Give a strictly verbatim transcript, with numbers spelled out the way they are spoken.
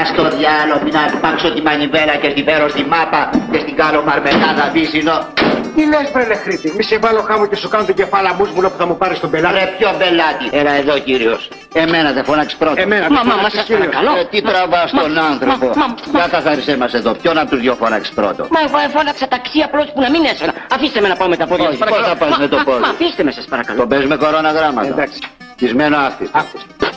στο διάλο, να αρπάξω τη μανιβέλα και τη φέρω στη μάπα και στην κάνω μαρμελάδα βύσινο. Τι λες βρε Λεχρίτη, μη σε βάλω χάμω και σου κάνω την κεφάλα μουσμουλο που θα μου πάρεις τον πελάτη. Ρε ποιο πελάτη, έλα εδώ κύριος. Εμένα δεν φώναξε πρώτο. Εμένα Μα, μα, μα, σας παρακαλώ. Ε, τι τραβάς τον άνθρωπο. μα, μα. Για καθάρισέ μας εδώ, ποιον από τους δυο φώναξε πρώτο. Μα εγώ φώναξα ταξί απλώς που να μην έσωνα. Αφήστε με να πάω με τα πόδια. Όχι, σας πώς παρακαλώ. θα πας Μα, με το μα, πόδι. Μα αφήστε με σας παρακαλώ. Τον παίζουμε κορώνα γράμματα. Εντάξει. Κισμένο άφτιστο. Άκουστε.